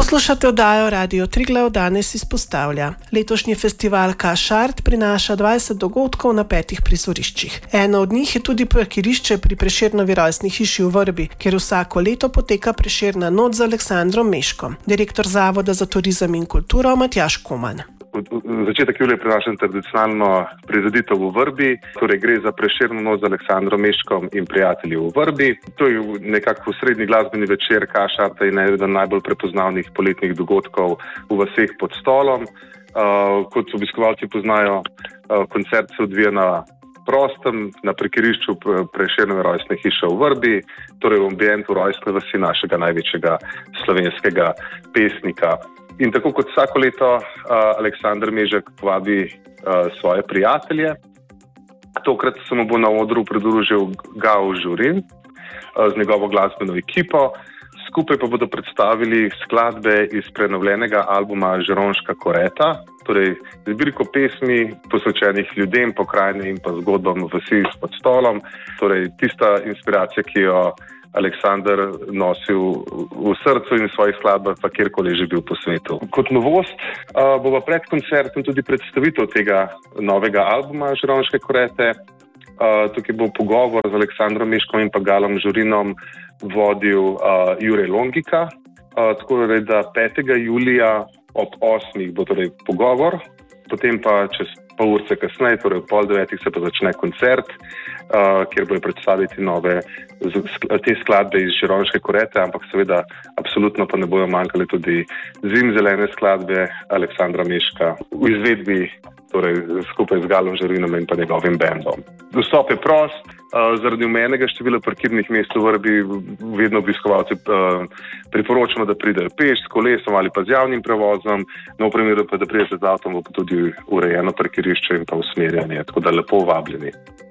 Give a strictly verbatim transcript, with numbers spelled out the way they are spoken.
Poslušate oddajo Radio Triglav danes izpostavlja. Letošnji festival Kašart prinaša dvajset dogodkov na petih prizoriščih. Eno od njih je tudi parkirišče pri Prešernovi rojstni hiši v Vrbi, kjer vsako leto poteka Prešerna noč z Aleksandrom Meškom. Direktor Zavoda za turizem in kulturo Matjaž Kuman. Začetek julija prinašam tradicionalno prireditev v Vrbi, torej gre za Prešerno noč z Aleksandrom Meškom in prijatelji v Vrbi. To je nekako srednji glasbeni večer Kašarta in eden najbolj prepoznavnih poletnih dogodkov v vaseh pod stolom. Uh, kot obiskovalci poznajo, uh, koncert se odvija na prostem, na parkirišču Prešernove rojstne hiše v Vrbi, torej v ambientu rojstne vasi našega največjega slovenskega pesnika. In tako kot vsako leto uh, Aleksander Mežek povabi uh, svoje prijatelje. Tokrat se mu bo na odru pridružil Gao Žurin uh, z njegovo glasbeno ekipo. Skupaj pa bodo predstavili skladbe iz prenovljenega albuma Žironška koreta, torej zbirko pesmi posvečenih ljudem, pokrajini in pa zgodbam vasi pod stolom. Torej tista inspiracija, ki jo Aleksander nosil v srcu in v svojih skladbah, pa kjerkoli že bil po svetu. Kot novost uh, bo pred koncertom tudi predstavitev tega novega albuma Žironške korete. Uh, tukaj bo pogovor z Aleksandrom Meškom in pa Galom Žurinom vodil uh, Jure Longika. Uh, tako da petega julija ob osmih bo torej pogovor, potem pa čez pol urce kasneje, torej pol devetih se pa začne koncert, uh, kjer bojo predstaviti nove te skladbe iz Žironške korete, ampak seveda absolutno pa ne bojo manjkale tudi zimzelene skladbe Aleksandra Meška v izvedbi, torej skupaj z Galom Žurinom in pa njegovim bendom. Dostop je prost, uh, zaradi omejenega števila parkirnih mest v Vrbi vedno obiskovalci uh, priporočamo, da pridejo peš, s kolesom ali pa z javnim prevozom, no v primeru pa, da pridete z avtom, bo tudi urejeno parkirišče in pa usmerjanje, tako da lepo vabljeni.